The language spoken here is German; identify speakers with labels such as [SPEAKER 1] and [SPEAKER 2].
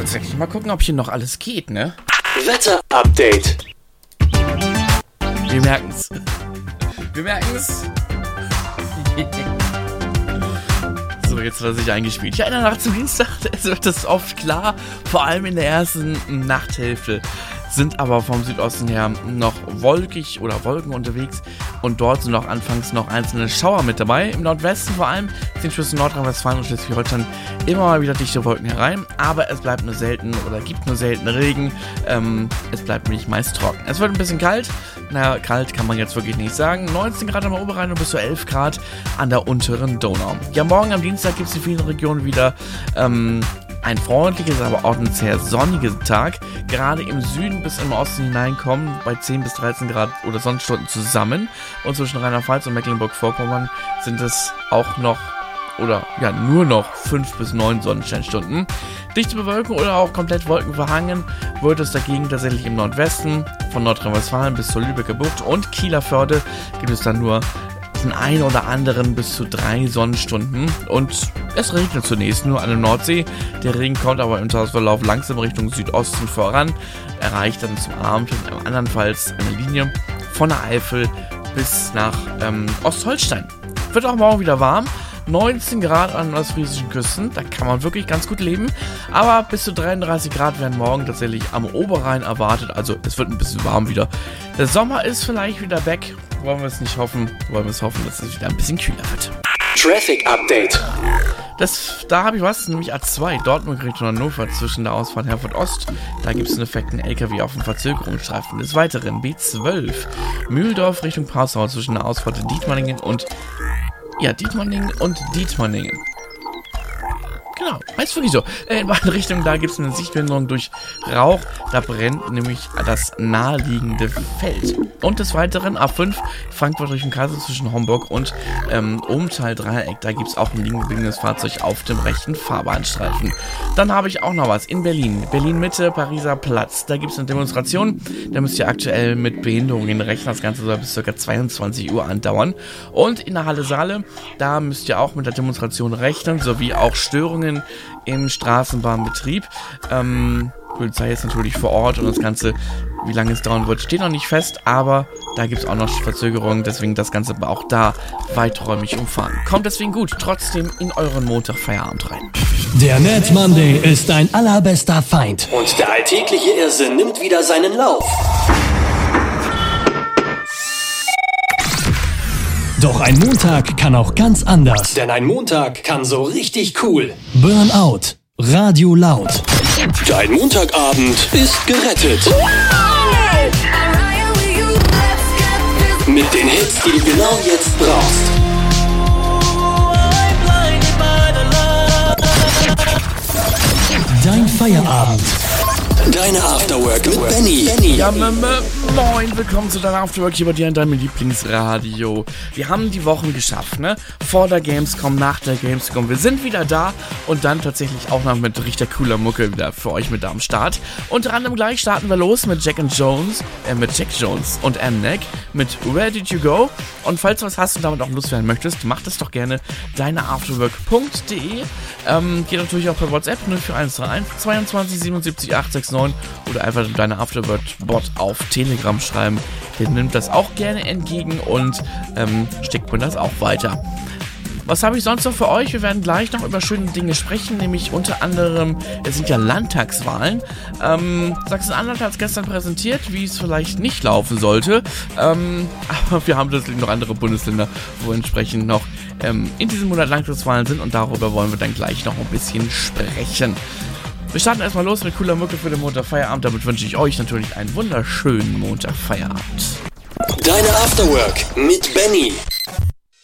[SPEAKER 1] tatsächlich mal gucken, ob hier noch alles geht, ne?
[SPEAKER 2] Wetter-Update.
[SPEAKER 1] Wir merken's. So, jetzt hat er sich eingespielt. Ja, in der Nacht zum Dienstag wird das oft klar, vor allem in der ersten Nachthälfte. Sind aber vom Südosten her noch wolkig oder Wolken unterwegs und dort sind auch anfangs noch einzelne Schauer mit dabei. Im Nordwesten vor allem sind zwischen Nordrhein-Westfalen und Schleswig-Holstein immer mal wieder dichte Wolken herein, aber es bleibt nur selten oder gibt nur selten Regen. Es bleibt nämlich meist trocken. Es wird ein bisschen kalt. Na, kalt kann man jetzt wirklich nicht sagen. 19 Grad am Oberrhein und bis zu 11 Grad an der unteren Donau. Ja, morgen am Dienstag gibt es in vielen Regionen wieder ein freundliches, aber auch ein sehr sonniger Tag. Gerade im Süden bis im Osten hineinkommen bei 10 bis 13 Grad oder Sonnenstunden zusammen. Und zwischen Rheinland-Pfalz und Mecklenburg-Vorpommern sind es auch noch oder ja nur noch 5 bis 9 Sonnenscheinstunden. Dichte Bewölkung oder auch komplett wolkenverhangen wird es dagegen tatsächlich im Nordwesten. Von Nordrhein-Westfalen bis zur Lübecker Bucht und Kieler Förde gibt es dann nur den einen oder anderen bis zu 3 Sonnenstunden und es regnet zunächst nur an der Nordsee. Der Regen kommt aber im Tagesverlauf langsam Richtung Südosten voran, erreicht dann zum Abend und andernfalls eine Linie von der Eifel bis nach Ostholstein. Wird auch morgen wieder warm. 19 Grad an den ostfriesischen Küsten, da kann man wirklich ganz gut leben, aber bis zu 33 Grad werden morgen tatsächlich am Oberrhein erwartet, also es wird ein bisschen warm wieder. Der Sommer ist vielleicht wieder back, wollen wir es nicht hoffen, wollen wir es hoffen, dass es wieder ein bisschen kühler wird.
[SPEAKER 2] Traffic Update.
[SPEAKER 1] Da habe ich was, nämlich A2, Dortmund Richtung Hannover zwischen der Ausfahrt Herford Ost. Da gibt es einen defekten LKW auf dem Verzögerungsstreifen. Des Weiteren B12, Mühldorf Richtung Passau zwischen der Ausfahrt Dietmanningen und Dietmanningen. Genau, heißt wirklich so. In beiden Richtungen, da gibt es eine Sichtbehinderung durch Rauch. Da brennt nämlich das naheliegende Feld. Und des Weiteren A5, Frankfurt Richtung Kassel zwischen Homburg und Umtal-Dreieck. Da gibt es auch ein liegen gebliebenes Fahrzeug auf dem rechten Fahrbahnstreifen. Dann habe ich auch noch was in Berlin. Berlin-Mitte, Pariser Platz. Da gibt es eine Demonstration. Da müsst ihr aktuell mit Behinderungen rechnen. Das Ganze soll bis ca. 22 Uhr andauern. Und in der Halle Saale, da müsst ihr auch mit der Demonstration rechnen, sowie auch Störungen im Straßenbahnbetrieb. Polizei ist natürlich vor Ort und das Ganze, wie lange es dauern wird, steht noch nicht fest, aber da gibt es auch noch Verzögerungen, deswegen das Ganze auch da weiträumig umfahren. Kommt deswegen gut trotzdem in euren Montagfeierabend rein.
[SPEAKER 3] Der Mad Monday ist dein allerbester Feind.
[SPEAKER 2] Und der alltägliche Irrsinn nimmt wieder seinen Lauf.
[SPEAKER 3] Doch ein Montag kann auch ganz anders.
[SPEAKER 2] Denn ein Montag kann so richtig cool.
[SPEAKER 3] Burnout. Radio laut.
[SPEAKER 2] Dein Montagabend ist gerettet. Mit den Hits, die du genau jetzt brauchst.
[SPEAKER 3] Dein Feierabend.
[SPEAKER 2] Deine Afterwork mit Benny.
[SPEAKER 1] Ja, moin, willkommen zu deiner Afterwork hier bei dir in deinem Lieblingsradio. Wir haben die Wochen geschafft, ne? Vor der Gamescom, nach der Gamescom. Wir sind wieder da und dann tatsächlich auch noch mit richtig cooler Mucke wieder für euch mit am Start. Unter anderem gleich starten wir los mit Jack Jones und M-Neck mit Where Did You Go? Und falls du was hast und damit auch loswerden möchtest, mach das doch gerne deineafterwork.de. Geht natürlich auch per WhatsApp 04131 22 77 869 oder einfach deine Afterwork-Bot auf Telegram schreiben. Der nimmt das auch gerne entgegen und steckt mir das auch weiter. Was habe ich sonst noch für euch? Wir werden gleich noch über schöne Dinge sprechen, nämlich unter anderem, es sind ja Landtagswahlen. Sachsen-Anhalt hat es gestern präsentiert, wie es vielleicht nicht laufen sollte. Aber wir haben natürlich noch andere Bundesländer, wo entsprechend noch in diesem Monat Landtagswahlen sind und darüber wollen wir dann gleich noch ein bisschen sprechen. Wir starten erstmal los mit cooler Mucke für den Montagfeierabend. Damit wünsche ich euch natürlich einen wunderschönen Montagfeierabend.
[SPEAKER 2] Deine Afterwork mit Benny.